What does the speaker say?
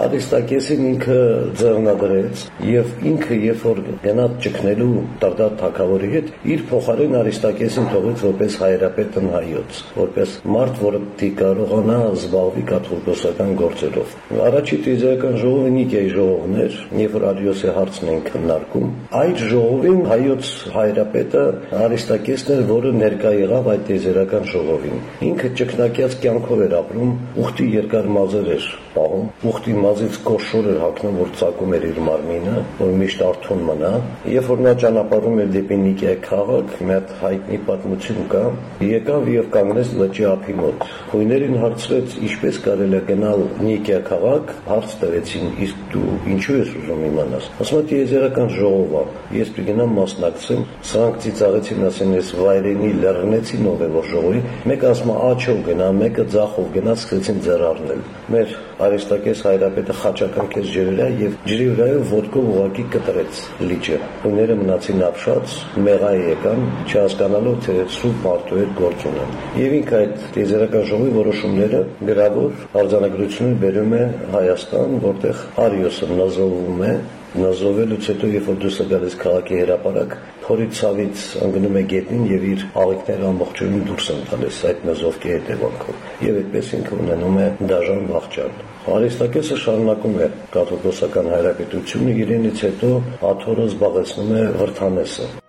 Արիստակեսին ինքը ձեռնադրեց եւ ինքը երբ որ գնաց ճգնելու Տաղդադ թագավորի հետ, իր փոխարեն Արիստակեսին թողեց որպես հայրապետն հայոց, որպես մարդ, որը կարողանա զբաղվի կաթողիկոսական գործերով։ Առաջի տիեզերական ժողովը Նիկեայի ժողովն էր, երբ որ Արիոսի հարցն են քննարկում, այդ ժողովին հայոց հայրապետը Արիստակեսն էր, որը ներկա եղավ այդ տիեզերական ժողովին։ Ինքը ճկնակյաց կյանքով էր ապրում, ուխտի երկար մազեր էր պահում, ուխտի մազից կոշոր էր հագնում, որ ծակում էր իր մարմինը, որ միշտ արթուն մնա։ Երբ որ նա ճանապարհում էր դեպի Նիկեա քաղաք, մի հատ հայտնի պատմություն կա, եկավ եւ կանգնեց լճի ափի մոտ։ Խույներին հարցրեց, ինչպես կարելի է գնալ Նիկեա քաղաք, հարց տվեցին, իսկ դու ինչու ես ուզում իմանալ։ Ասում է տիեզերական ժողովը, ես պիտի մասնակցեմ, սրանք ծիծաղեցին, ասեն, ես վայրենի լեռնեցին ով է որ ժողովի, մեկը ասում է աչով գնա, մեկը ձախով գնա, սկսեցին ձեռ առնել։ Մեր Արիստակես հայրապետը խաչական քեզ ջրի վրա եւ ջրի վրայով ոտքով ուղակի կտրեց լիճը։ Խույները մնացին ապշած, մեղայի եկան, չհասկանալով թե սուրբ մարդու հետ գործ ունեն։ Եվ ինքը այդ տիեզերական ժողովի որոշումները գրավոր արձանագրությունը բերում է Հայաստան, որտեղ Արիոսը նազովում է, նազովելուց հետո երբ որ դուրս է գալիս քաղաքի հրապարակ, փորի ցավից ընկնում է գետնին եւ իր աղիքները ամբողջովին դուրս են տալիս այդ նազովքի հետևանքով։ Եվ այդպես ինքը ունենում է դաժան վախճան։ Արիստակեսը շարունակում է կաթողիկոսական հայրապետությունը, իրենից հետո աթոռը զբաղեցնում է Հրթանեսը։